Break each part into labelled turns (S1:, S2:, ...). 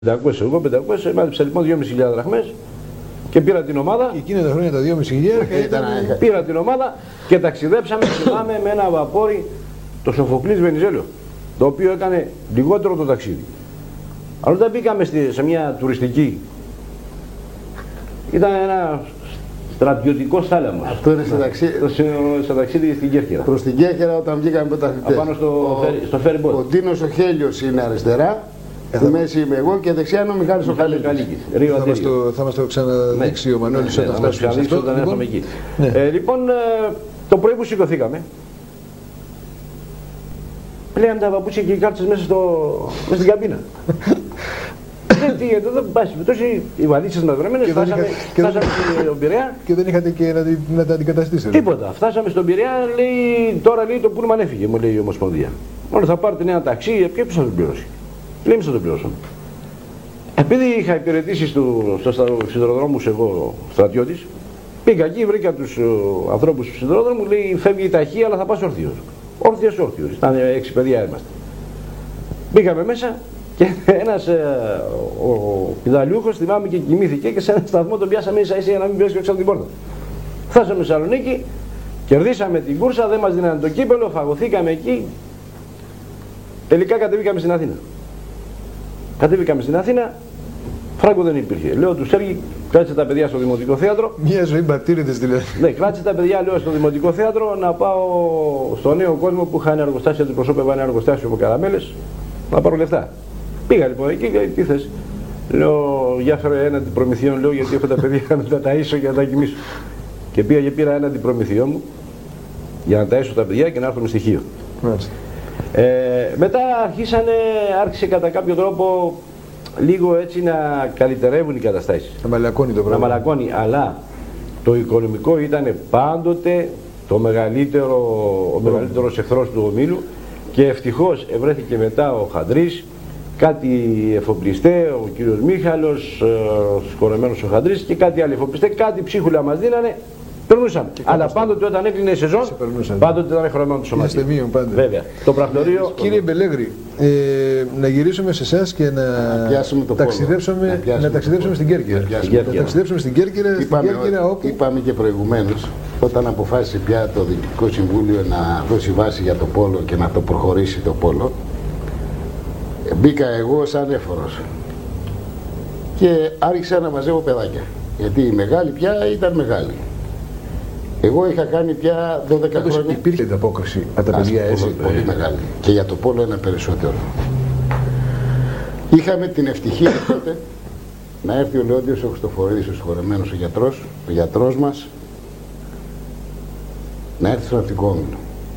S1: 500, εγώ 500, μάζεψα λοιπόν 2.500 δραχμές και πήρα την ομάδα.
S2: Εκείνα τα χρόνια τα 2.500
S1: πήρα την ομάδα και ταξιδέψαμε, θυμάμαι, με ένα βαπόρι, το Σοφοκλής Βενιζέλο, το οποίο έκανε λιγότερο το ταξίδι. Αλλά όταν μπήκαμε σε μια τουριστική, ήταν ένα στρατιωτικό θάλαμος.
S3: Αυτό είναι
S1: στο ταξίδι στην Κέρκυρα.
S3: Προς την Κέρκυρα όταν βγήκαμε πρωταθλητές.
S1: Απάνω στο ferry boat.
S3: Ο Ντίνος ο Χέλιος είναι αριστερά. Στη μέση είμαι εγώ και δεξιά είναι ο Μιχάλης ο Καλίκης.
S2: Θα μας το ξαναδείξει ο Μανώλης όταν φτάσουμε σε αυτό.
S1: Όταν έρθουμε εκεί. Λοιπόν, το πρωί που σηκωθήκαμε, πλέον τα παπούτσια και οι κάλτσες μέσα στην καμπίνα. Γιατί εδώ πάση περιπτώσει οι βαλίτσες μας βρεμένες, φτάσαμε στον Πειραιά.
S2: Και δεν είχατε και να τα αντικαταστήσετε.
S1: Τίποτα. Φτάσαμε στον Πειραιά, λέει τώρα λέει, το πούλμαν έφυγε, μου λέει η Ομοσπονδία. Μόνο θα πάρετε ένα ταξί, ποιος θα τον πληρώσει. Λέει εμείς θα τον πληρώσουμε. Επειδή είχα υπηρετήσει στους σιδηροδρόμους εγώ στρατιώτης, πήγα εκεί, βρήκα τους ανθρώπους του σιδηροδρόμου, λέει φεύγει η ταχεία αλλά θα πας όρθιος. Όρθιος. Ήταν 6 παιδιά είμαστε. Πήγαμε μέσα και ένας ο πιδαλιούχος θυμάμαι και κοιμήθηκε και σε ένα σταθμό τον πιάσαμε ίσα για να μην πιέσει έξω από την πόρτα. Φτάσαμε στη Θεσσαλονίκη, κερδίσαμε την κούρσα, δεν μας δίνανε το κύπελο, φαγωθήκαμε εκεί. Τελικά κατεβήκαμε στην Αθήνα. Κατέβηκαμε στην Αθήνα, φράγκο δεν υπήρχε. Λέω του Σέργη, κράτησε τα παιδιά στο Δημοτικό Θέατρο.
S2: Μια ζωή μπατήριδες δηλαδή.
S1: Ναι, κράτησε τα παιδιά, λέω, στο Δημοτικό Θέατρο να πάω στο Νέο Κόσμο που είχα ένα εργοστάσιο, αντιπροσώπευα ένα εργοστάσιο από καραμέλες, να πάρω λεφτά. Πήγα λοιπόν εκεί και τι θες. Λέω, για φέρε έναντι προμηθειών, λέω, γιατί έχω τα παιδιά να τα ταΐσω και να τα κοιμήσω. Και πήγα και πήρα έναντι προμηθειών μου για να ταΐσω τα παιδιά και να έρθουν στοιχείο. Μετά άρχισε κατά κάποιο τρόπο λίγο έτσι να καλυτερεύουν οι καταστάσεις.
S2: Να μαλακώνει το πράγμα.
S1: Να μαλακώνει, αλλά το οικονομικό ήταν πάντοτε ο μεγαλύτερος εχθρός του ομίλου και ευτυχώς ευρέθηκε μετά ο Χαντρής, κάτι εφοπλιστέ, ο κύριος Μίχαλος, σκορεμένος ο Χαντρής και κάτι άλλο εφοπλιστέ, κάτι ψίχουλα μας δίνανε. Περνούσαμε. Αλλά πάντοτε όταν έκλεινε η σεζόν, πάντοτε ήταν χρεωμένο το σωματείο. Βέβαια. Το πρακτορείο.
S2: Κύριε Μπελέγρη, να γυρίσουμε σε εσάς και να ταξιδέψουμε στην Κέρκυρα. Να ταξιδέψουμε στην Κέρκυρα, όπου.
S3: Είπαμε και προηγουμένως, όταν αποφάσισε πια το Διοικητικό Συμβούλιο να δώσει βάση για το πόλο και να το προχωρήσει το πόλο, μπήκα εγώ σαν έφορος και άρχισα να μαζεύω παιδάκια. Γιατί η μεγάλη πια ήταν μεγάλη. Εγώ είχα κάνει πια 12 χρόνια.
S2: Υπήρχε ανταπόκριση από τα παιδιά έτσι.
S3: Πολύ μεγάλη. Και για το πόλο ένα περισσότερο. Είχαμε την ευτυχία τότε να έρθει ο Λεόντιος ο Χριστοφορίδης, ο συγχωρεμένος ο γιατρός μας, να έρθει στο ναυτικό όμιλο.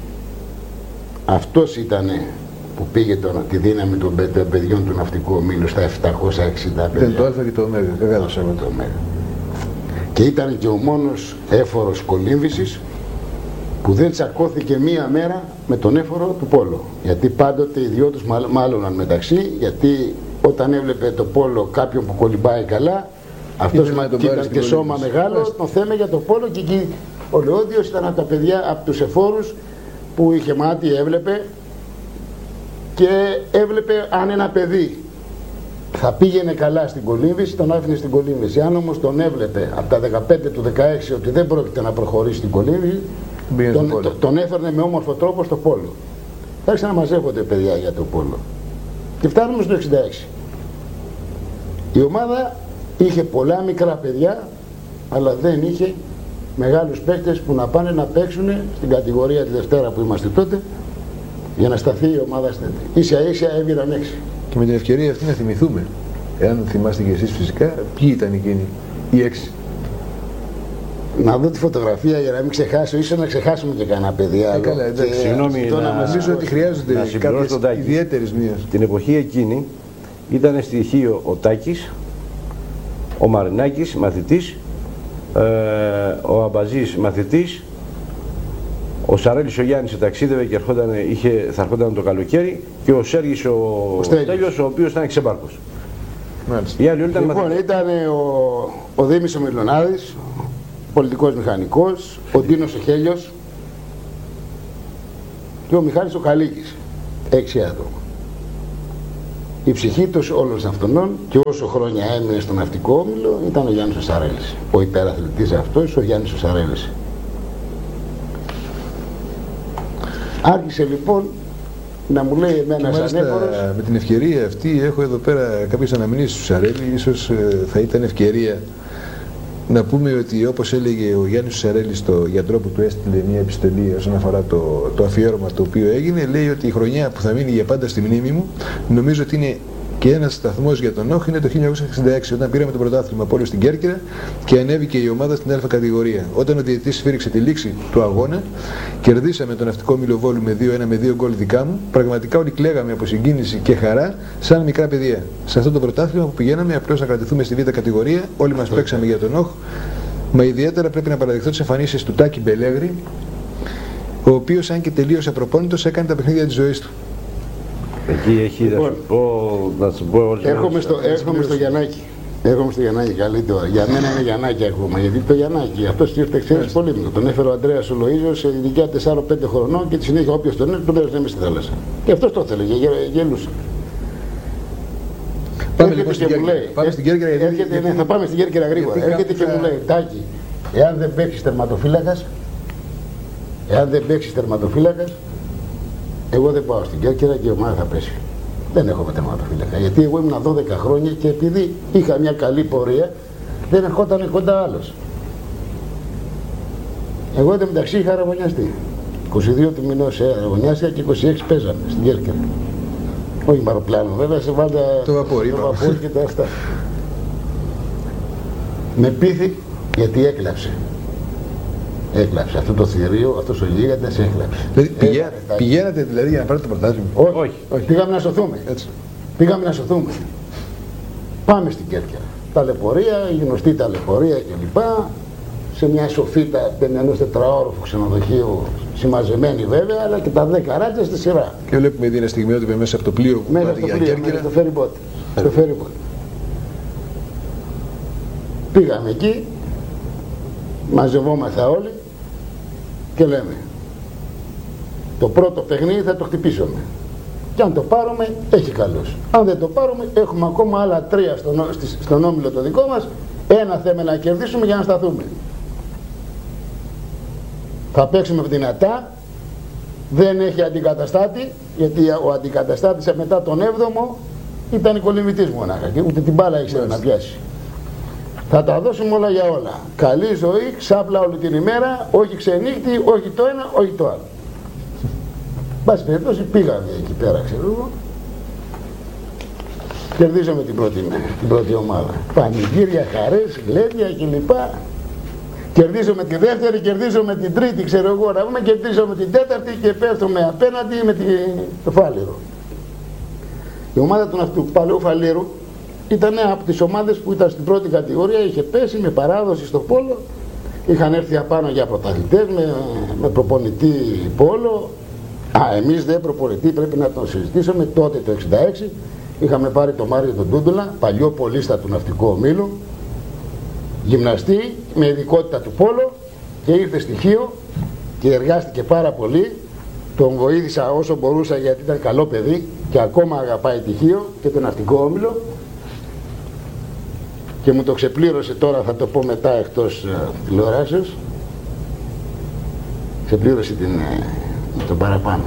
S3: Αυτός ήταν που πήγε τη δύναμη των παιδιών του ναυτικού ομίλου στα 760 παιδιά.
S2: Ήταν το Α και το Ω, μεγάλωσαμε
S3: το Ω. Και ήταν και ο μόνος έφορος κολύμβησης που δεν τσακώθηκε μία μέρα με τον έφορο του πόλο. Γιατί πάντοτε οι δυο τους μάλλοναν μεταξύ, γιατί όταν έβλεπε το πόλο κάποιον που κολυμπάει καλά, αυτός ήταν και σώμα μεγάλο, τον θέμε για το πόλο και εκεί ο Λεόντιος ήταν από τα παιδιά, από τους εφόρους που είχε μάτι, έβλεπε και έβλεπε αν ένα παιδί θα πήγαινε καλά στην κολύμβηση, τον άφηνε στην κολύμβηση. Αν όμως τον έβλεπε από τα 15 του 16 ότι δεν πρόκειται να προχωρήσει στην κολύμβηση, τον έφερνε με όμορφο τρόπο στο πόλο. Άρχισαν να μαζεύονται παιδιά για το πόλο. Και φτάνουμε στο 66. Η ομάδα είχε πολλά μικρά παιδιά, αλλά δεν είχε μεγάλους παίκτες που να πάνε να παίξουν στην κατηγορία τη Δευτέρα που είμαστε τότε, για να σταθεί η ομάδα στην ίσα ίσα έβγαιναν 6.
S2: Και με την ευκαιρία αυτή να θυμηθούμε, εάν θυμάστε και εσείς φυσικά, ποιοι ήταν εκείνοι οι 6.
S3: Να δω τη φωτογραφία για να μην ξεχάσω, ίσως να ξεχάσουμε και κανένα παιδί άλλο.
S2: Καλά, εντάξει.
S1: Συγγνώμη,
S2: νομίζω ότι χρειάζονται κάποιες ιδιαίτερες μνήες.
S1: Την εποχή εκείνη ήταν στοιχείο ο Τάκης, ο Μαρινάκης, μαθητής, ο Αμπαζής, μαθητής, ο Σαρέλης ο Γιάννης ταξίδευε και θα ερχόταν το καλοκαίρι και ο Σέργης ο Στέλιος, ο οποίος ήταν ξεμπάρκος. Οι άλλοι όλοι ήταν
S3: λοιπόν, ήταν ο Δήμης ο Μιλωνάδης, πολιτικός μηχανικός, ο Ντίνος ο Χέλιος και ο Μιχάλης ο Καλίκης. 6 άτομα. η ψυχή τους όλων αυτών και όσο χρόνια έμεινε στο ναυτικό όμιλο ήταν ο Γιάννης ο Σαρέλης. Ο υπεραθλητής αυτός, ο Γιάννης ο Σαρέλης. Άρχισε λοιπόν να μου λέει εμένα σαν έφορος.
S2: Με την ευκαιρία αυτή έχω εδώ πέρα κάποιες αναμνήσεις του Σαρέλη. Ίσως θα ήταν ευκαιρία να πούμε ότι, όπως έλεγε ο Γιάννης Σαρέλης στο γιατρό που του έστειλε μια επιστολή όσον αφορά το αφιέρωμα το οποίο έγινε, λέει ότι η χρονιά που θα μείνει για πάντα στη μνήμη μου, νομίζω ότι είναι και ένας σταθμός για τον ΟΧ, είναι το 1966, όταν πήραμε το πρωτάθλημα από όλο στην Κέρκυρα και ανέβηκε η ομάδα στην Α κατηγορία. Όταν ο διαιτητής σφύριξε τη λήξη του αγώνα, κερδίσαμε τον ναυτικό Όμιλο Βόλου με 2-1 με 2 γκολ δικά μου. Πραγματικά όλοι κλαίγαμε από συγκίνηση και χαρά, σαν μικρά παιδιά. Σε αυτό το πρωτάθλημα που πηγαίναμε απλώς να κρατηθούμε στη Β κατηγορία, όλοι μας παίξαμε για τον ΟΧ. Μα ιδιαίτερα πρέπει να παραδειχθώ τις εμφανίσεις του Τάκη Μπελέγρη, ο οποίος, αν και τελείωσε προπόνητος, έκανε τα παιχνίδια της ζωής του.
S1: Εκεί έχει, να σου πω,
S3: Έρχομαι στο Γιαννάκη. Έρχομαι στο Γιαννάκη, καλύτερο. Για μένα είναι Γιαννάκη ακόμα. Γιατί το Γιαννάκη, αυτός ήρθε ξέρεις πολύ μου. Τον έφερε ο Ανδρέας ο Λοΐζος σε ηλικία 4-5 χρονών και τη συνέχεια όποιος τον έρθει, τον έδωσε στη θάλασσα. Και αυτός το ήθελε, γελούσε.
S2: Πάμε λοιπόν στην Κέρκυρα. Πάμε στην Κέρκυρα,
S3: ναι, θα πάμε στην Κέρκυρα γρήγορα. Έρχεται και μου λέει, Τάκη, εάν δεν παίξεις τερματοφύλακας, εγώ δεν πάω στην Κέρκυρα και η ομάδα θα πέσει. Δεν έχω τερματοφύλακα. Γιατί εγώ ήμουν 12 χρόνια και επειδή είχα μια καλή πορεία, δεν ερχόταν κοντά άλλος. Εγώ εντωμεταξύ είχα αραγωνιαστεί. 22 του μηνός αραγωνιάστηκα και 26 παίζαμε στην Κέρκυρα. Όχι με αεροπλάνο, βέβαια σε πάντα
S2: το βαπόρι
S3: και τα αυτά. Με πείθη γιατί έκλαψε. Έκλαψε αυτό το θηρίο, αυτός ο γίγαντας έκλαψε.
S2: Δηλαδή, πηγαίνατε δηλαδή για να πάρετε το πρωτάθλημα?
S3: Όχι. Πήγαμε να σωθούμε.
S2: Έτσι.
S3: Πήγαμε να σωθούμε. Πάμε στην Κέρκυρα. Ταλαιπωρία, η γνωστή ταλαιπωρία κλπ. Σε μια σοφίτα ενός τετραόροφου ξενοδοχείου, συμμαζεμένη βέβαια, αλλά και τα 10 ράτσια στη σειρά.
S2: Και βλέπουμε ήδη ένα στιγμιότυπο μέσα από το πλοίο που
S3: μέσα
S2: πάτε για Κέρκυρα.
S3: Στο ferry boat. Πήγαμε εκεί, μαζευόμαθα όλοι και λέμε το πρώτο παιχνίδι θα το χτυπήσουμε και αν το πάρουμε έχει καλός, αν δεν το πάρουμε έχουμε ακόμα άλλα 3 στον όμιλο το δικό μας, ένα θέμε να κερδίσουμε για να σταθούμε. Θα παίξουμε δυνατά, δεν έχει αντικαταστάτη, γιατί ο αντικαταστάτης μετά τον 7ο ήταν η κολυμβητής μονάχα και ούτε την μπάλα ήξερε να πιάσει. Θα τα δώσουμε όλα για όλα. Καλή ζωή, ξάπλα όλη την ημέρα, όχι ξενύχτη, όχι το ένα, όχι το άλλο. Μπας περιπτώσει πήγαμε εκεί πέρα, ξέρω εγώ. Κερδίζαμε την πρώτη ομάδα. Πανηγύρια, χαρές, γλέντια κλπ. Κερδίζουμε τη δεύτερη, κερδίζουμε την τρίτη, ξέρω εγώ, να πούμε, κερδίζουμε την τέταρτη και πέφτουμε απέναντι με το Φάληρο. Η ομάδα του Παλαιού Φαλήρου ήταν από τις ομάδες που ήταν στην πρώτη κατηγορία, είχε πέσει με παράδοση στο πόλο, είχαν έρθει απάνω για πρωταθλητές με προπονητή πόλο. Εμείς δεν προπονητή, πρέπει να το συζητήσουμε, τότε το 1966 είχαμε πάρει τον Μάριο τον Τούντουλα, παλιό πολίστα του ναυτικού ομίλου, γυμναστή με ειδικότητα του πόλο και ήρθε στοιχείο και εργάστηκε πάρα πολύ. Τον βοήθησα όσο μπορούσα γιατί ήταν καλό παιδί και ακόμα αγαπάει τυχείο και το ναυτικό όμιλο και μου το ξεπλήρωσε, τώρα θα το πω μετά εκτός τηλεοράσεως, ξεπλήρωσε τον παραπάνω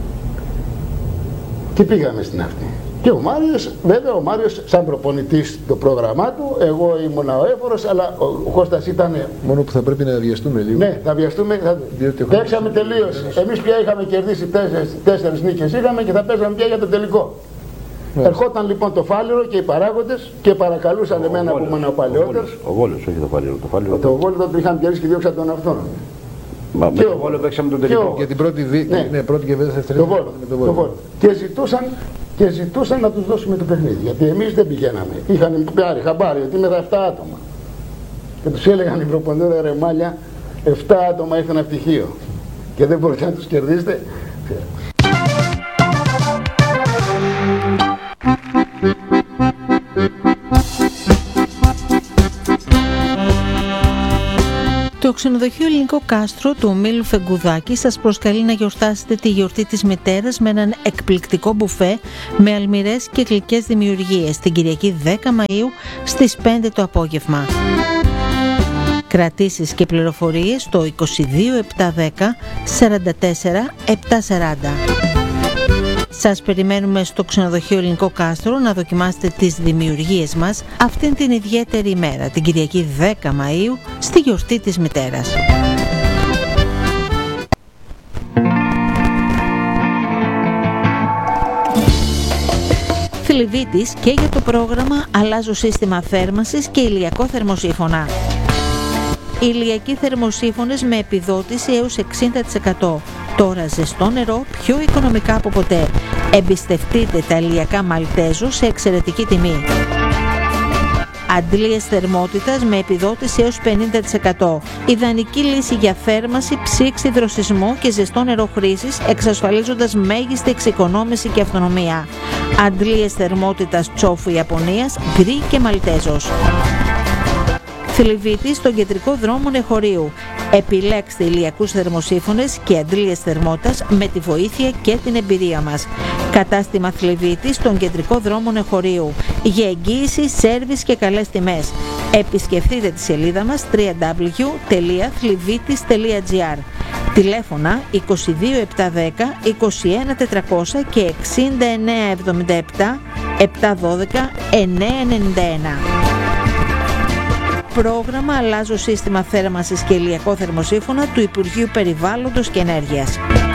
S3: και πήγαμε στην αυτή. Και ο Μάριος, βέβαια ο Μάριος σαν προπονητής το πρόγραμμά του, εγώ ήμουνα ο έφορος, αλλά ο Κώστας ήταν...
S2: Μόνο που θα πρέπει να βιαστούμε λίγο.
S3: Ναι, θα βιαστούμε, παίξαμε τελείως. Εμείς πια είχαμε κερδίσει 4 νίκες είχαμε και θα παίζαμε πια για το τελικό. Ερχόταν λοιπόν το Φάληρο και οι παράγοντες και παρακαλούσαν εμένα που ήμουν ο παλαιότερος.
S1: Ο Βόλος, όχι το Φάληρο.
S3: Το Βόλο το είχαν κερδίσει και διώξαν τον αυτόν.
S1: Μα με το Βόλο παίξαμε τον τελικό.
S2: Για την πρώτη και δεύτερη.
S3: Το Βόλο. Και ζητούσαν να τους δώσουμε το παιχνίδι, γιατί εμείς δεν πηγαίναμε. Είχαν πάρει χαμπάρι ότι είμαι 7 άτομα. Και τους έλεγαν οι προπονητές, ρε μάλια, 7 άτομα ήρθαν από πτυχίο και δεν μπορείτε να τους κερδίσετε.
S4: Το ξενοδοχείο Ελληνικό Κάστρο του Ομίλου Φεγγουδάκη σας προσκαλεί να γιορτάσετε τη γιορτή της μητέρας με έναν εκπληκτικό μπουφέ με αλμυρές και γλυκές δημιουργίες την Κυριακή 10 Μαΐου στις 5 το απόγευμα. Κρατήσεις και πληροφορίες στο 22 710 44 740. Σας περιμένουμε στο ξενοδοχείο Ελληνικό Κάστρο να δοκιμάσετε τις δημιουργίες μας αυτήν την ιδιαίτερη ημέρα, την Κυριακή 10 Μαΐου, στη γιορτή της μητέρας. Θλιβίτης και για το πρόγραμμα «Αλλάζω σύστημα θέρμανσης και ηλιακό θερμοσύφωνα». Ηλιακοί θερμοσύφωνες με επιδότηση έως 60%. Τώρα ζεστό νερό πιο οικονομικά από ποτέ. Εμπιστευτείτε τα ηλιακά Μαλτέζο σε εξαιρετική τιμή. Αντλίες θερμότητας με επιδότηση έως 50%. Ιδανική λύση για θέρμανση, ψήξη, δροσισμό και ζεστό νερό χρήσης, εξασφαλίζοντας μέγιστη εξοικονόμηση και αυτονομία. Αντλίες θερμότητας Τσόφου Ιαπωνίας, γκρι και Μαλτέζος. Θλιβίτη στον κεντρικό δρόμο Νεχωρίου. Επιλέξτε ηλιακούς θερμοσύφωνες και αντλίες θερμότητας με τη βοήθεια και την εμπειρία μας. Κατάστημα Θλιβίτη στον κεντρικό δρόμο Νεχωρίου. Για εγγύηση, σέρβις και καλές τιμές. Επισκεφτείτε τη σελίδα μας www.thlivitis.gr. Τηλέφωνα 22 710 21 400 και 69 77 712 991. Πρόγραμμα «Αλλάζω σύστημα θέρμανσης και ηλιακό θερμοσύφωνα» του Υπουργείου Περιβάλλοντος και Ενέργειας.